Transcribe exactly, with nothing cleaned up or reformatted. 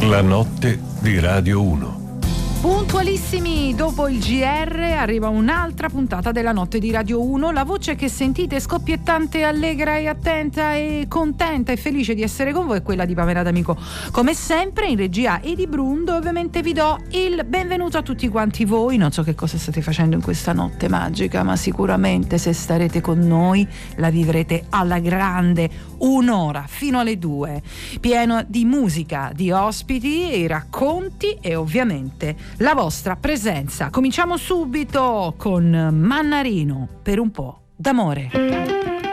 La notte di Radio uno. Puntualissimi, dopo il G R arriva un'altra puntata della notte di Radio uno. La voce che sentite scoppiettante, allegra e attenta e contenta e felice di essere con voi è quella di Pamela D'Amico. Come sempre in regia Edi Brundo, ovviamente vi do il benvenuto a tutti quanti voi. Non so che cosa state facendo in questa notte magica, ma sicuramente se starete con noi la vivrete alla grande, un'ora fino alle due, pieno di musica, di ospiti e racconti e ovviamente la vostra presenza. Cominciamo subito con Mannarino, per un po' d'amore.